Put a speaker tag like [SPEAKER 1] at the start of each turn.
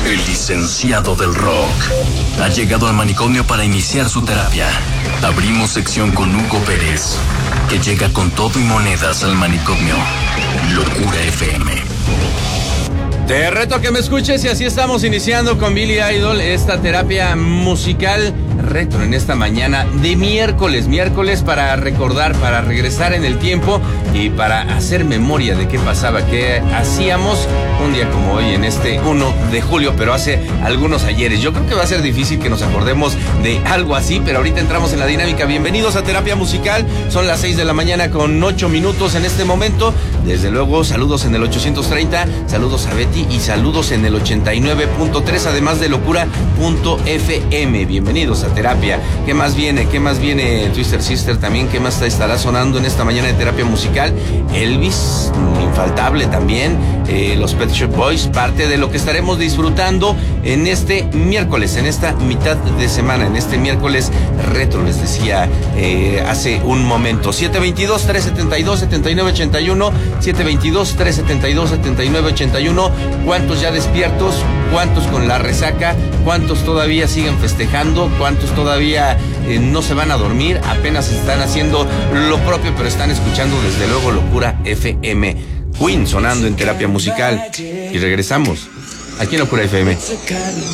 [SPEAKER 1] El licenciado del rock ha llegado al manicomio para iniciar su terapia. Abrimos sección con Hugo Pérez, que llega con todo y monedas al manicomio. Locura FM.
[SPEAKER 2] Te reto a que me escuches y así estamos iniciando con Billy Idol esta terapia musical retro en esta mañana de miércoles para recordar, para regresar en el tiempo y para hacer memoria de qué pasaba, qué hacíamos un día como hoy en este 1 de julio, pero hace algunos ayeres. Yo creo que va a ser difícil que nos acordemos de algo así, pero ahorita entramos en la dinámica. Bienvenidos a Terapia Musical, son las 6 de la mañana con 8 minutos en este momento. Desde luego, saludos en el 830, saludos a Betty y saludos en el 89.3, además de locura.fm. Bienvenidos a Terapia. ¿Qué más viene? ¿Qué más viene, Twister Sister? También, ¿qué más estará sonando en esta mañana de Terapia Musical? Elvis, infaltable también, los Pet Shop Boys, parte de lo que estaremos disfrutando en este miércoles, en esta mitad de semana, en este miércoles retro, les decía hace un momento. 722-372-7981, 722-372-7981. ¿Cuántos ya despiertos? ¿Cuántos con la resaca? ¿Cuántos todavía siguen festejando? ¿Cuántos todavía no se van a dormir? Apenas están haciendo lo propio, pero están escuchando desde luego Locura FM. Queen sonando en Terapia Musical. Y regresamos aquí en Locura FM.